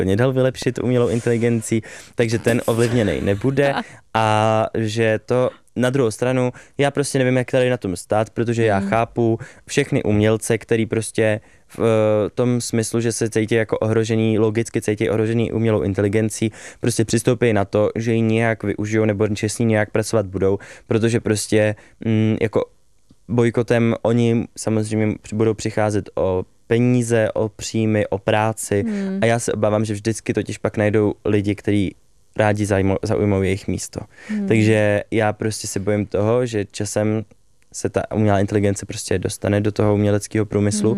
nedal vylepšit umělou inteligencí, takže ten ovlivněný nebude a že to na druhou stranu, já prostě nevím, jak tady na tom stát, protože já chápu všechny umělce, který prostě v tom smyslu, že se cítí jako ohrožený, logicky cítí ohrožený umělou inteligencí, prostě přistoupí na to, že ji nějak využijou nebo že s ní nějak pracovat budou, protože prostě jako bojkotem oni samozřejmě budou přicházet o peníze, o příjmy, o práci a já se obávám, že vždycky totiž pak najdou lidi, kteří rádi zaujmou jejich místo. Takže já prostě se bojím toho, že časem se ta umělá inteligence prostě dostane do toho uměleckého průmyslu,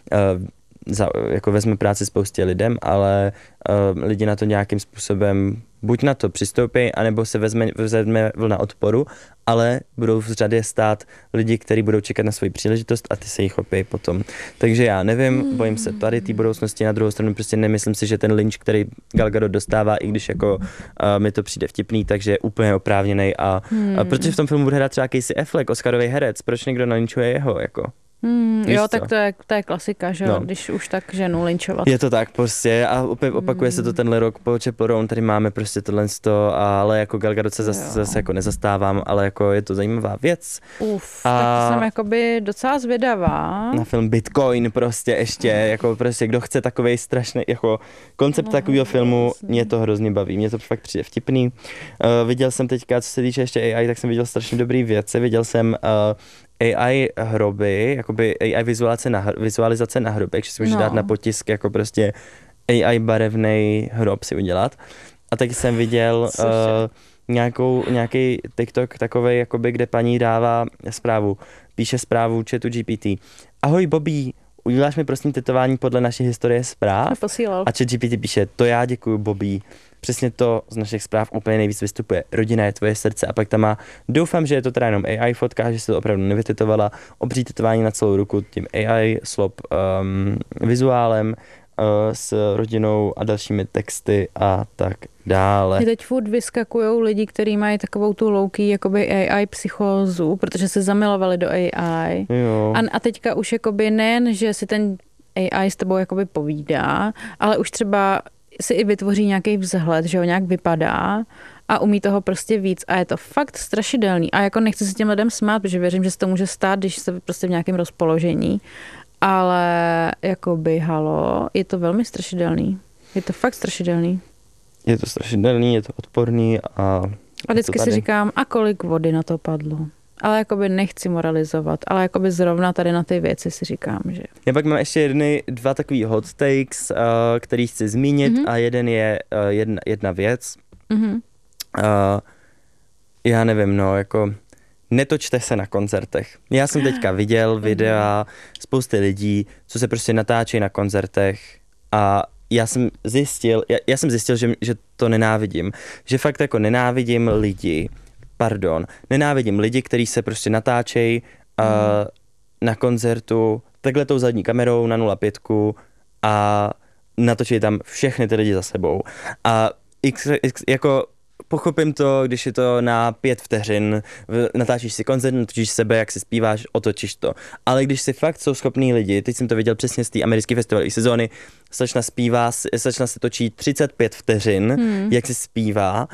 jako vezme práci spoustě lidem, ale lidi na to nějakým způsobem buď na to přistoupí, anebo se vezme vlna odporu, ale budou v řadě stát lidi, kteří budou čekat na svoji příležitost a ty se jich chopí potom. Takže já nevím, bojím se tady té budoucnosti, na druhou stranu prostě nemyslím si, že ten lynč, který Gal Gadot dostává, i když jako mi to přijde vtipný, takže je úplně oprávněnej a protože v tom filmu bude hrát třeba Casey Affleck, Oscarový herec, proč někdo nalynčuje jeho, jako? Jo, tak to je klasika, že jo, když už tak ženu lynčovat. Je to tak prostě a opakuje se to tenhle rok po Chappell Roan, tady máme prostě tohle ale jako Gal Gadot se zase jako nezastávám, ale jako je to zajímavá věc. Tak jsem jakoby docela zvědavá. Na film Bitcoin prostě ještě, jako prostě kdo chce takovej strašný, jako koncept takového filmu, mě to hrozně baví, mě to fakt přijde vtipný. Viděl jsem teďka, co se týče ještě AI, tak jsem viděl strašně dobrý věci, viděl jsem AI hroby, jakoby AI vizualizace na hrobech, že si můžeš dát na potisk jako prostě AI barevný hrob si udělat. A taky jsem viděl nějaký TikTok takovej, jakoby, kde paní dává zprávu, píše zprávu chatu GPT. Ahoj Bobby, uděláš mi prosím tetování podle naší historie zpráv? A chat GPT píše, to já děkuju Bobby. Přesně to z našich zpráv úplně nejvíc vystupuje. Rodina je tvoje srdce a pak tam má, doufám, že je to teda jenom AI fotka, že se to opravdu nevytetovala, obří tetování na celou ruku tím AI slop vizuálem s rodinou a dalšími texty a tak dále. Mě teď furt vyskakujou lidi, kteří mají takovou tu low-key jakoby AI psychózu, protože se zamilovali do AI. Jo. A teďka už jakoby nejen, že si ten AI s tebou jakoby povídá, ale už třeba si i vytvoří nějaký vzhled, že ho nějak vypadá a umí toho prostě víc a je to fakt strašidelný. A jako nechci se těm lidem smát, protože věřím, že se to může stát, když jste prostě v nějakém rozpoložení, ale jakoby halo, je to velmi strašidelný. Je to fakt strašidelný. Je to strašidelný, je to odporný a vždycky si říkám, a kolik vody na to padlo. Ale jakoby nechci moralizovat, ale jakoby zrovna tady na ty věci si říkám, že... Já pak mám ještě dva takový hot takes, který chci zmínit a jeden je jedna věc. Já nevím, jako netočte se na koncertech. Já jsem teďka viděl videa spousty lidí, co se prostě natáčejí na koncertech a já jsem zjistil, že to nenávidím. Že fakt jako nenávidím lidi, kteří se prostě natáčejí na koncertu takhle tou zadní kamerou na 0,5 a natočí tam všechny ty lidi za sebou. A jako pochopím to, když je to na 5 vteřin, natáčíš si koncert, natočíš sebe, jak si zpíváš, otočíš to. Ale když si fakt jsou schopní lidi, teď jsem to viděl přesně z té americké festivalové sezóny, slečna se točí 35 vteřin, jak si zpívá.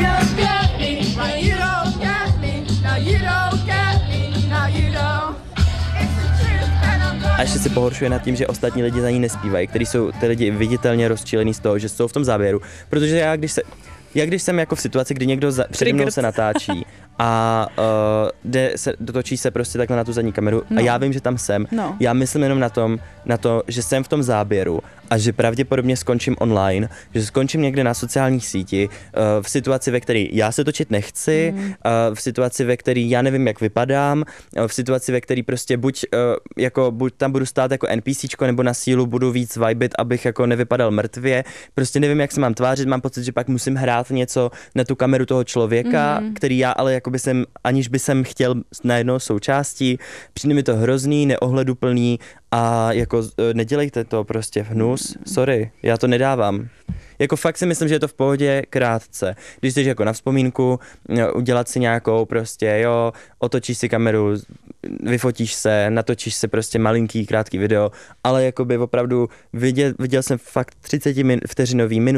A ještě si pohoršuje nad tím, že ostatní lidi za ní nespívají, kteří jsou ty lidi viditelně rozčilený z toho, že jsou v tom záběru. Protože já když jsem jako v situaci, kdy někdo přede mnou se natáčí a dotočí se prostě takhle na tu zadní kameru a já vím, že tam jsem. Já myslím jenom na to, že jsem v tom záběru a že pravděpodobně skončím online, že skončím někde na sociálních síti, v situaci, ve které já se točit nechci, v situaci, ve které já nevím, jak vypadám, v situaci, ve které prostě buď tam budu stát jako NPCčko, nebo na sílu budu víc vibit, abych jako nevypadal mrtvě. Prostě nevím, jak se mám tvářit, mám pocit, že pak musím hrát něco na tu kameru toho člověka, který já ale jako aniž by jsem chtěl najednou součástí. Přijde mi to hrozný, neohleduplný a jako nedělejte to prostě v hnus. Sorry, já to nedávám. Jako fakt si myslím, že je to v pohodě krátce. Když jsi jako na vzpomínku, udělat si nějakou prostě, jo, otočíš si kameru, vyfotíš se, natočíš si prostě malinký, krátký video, ale jakoby opravdu viděl jsem fakt 30 vteřinový,